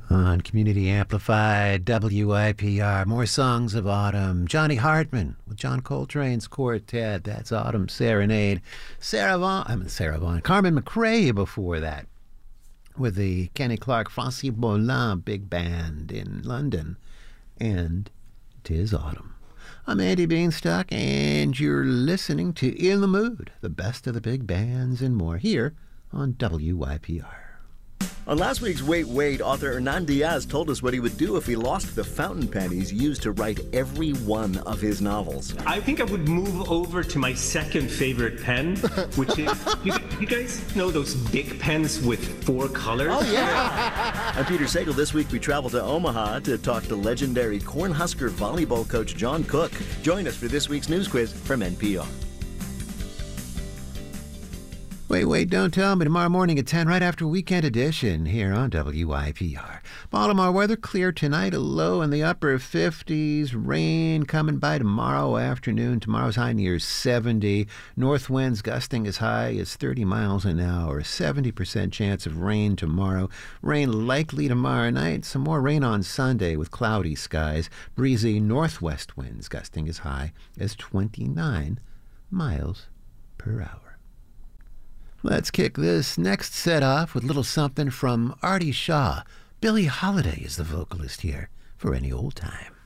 On Community Amplified, WIPR, more songs of autumn. Johnny Hartman with John Coltrane's quartet. That's Autumn Serenade. Sarah Vaughan. Carmen McRae before that with the Kenny Clark Fosse Bolin Big Band in London. And 'Tis Autumn. I'm Andy Beanstalk, and you're listening to In the Mood, the best of the big bands and more here on WIPR. On last week's Wait, Wait, author Hernan Diaz told us what he would do if he lost the fountain pen he's used to write every one of his novels. I think I would move over to my second favorite pen, which is, you guys know those Bic pens with 4 colors? Oh, yeah. I'm Peter Sagal. This week we travel to Omaha to talk to legendary Cornhusker volleyball coach John Cook. Join us for this week's news quiz from NPR. Wait, don't tell me. Tomorrow morning at 10, right after Weekend Edition here on WIPR. Baltimore weather clear tonight, a low in the upper 50s. Rain coming by tomorrow afternoon. Tomorrow's high near 70. North winds gusting as high as 30 miles an hour. 70% chance of rain tomorrow. Rain likely tomorrow night. Some more rain on Sunday with cloudy skies. Breezy northwest winds gusting as high as 29 miles per hour. Let's kick this next set off with a little something from Artie Shaw. Billie Holiday is the vocalist here for Any Old Time.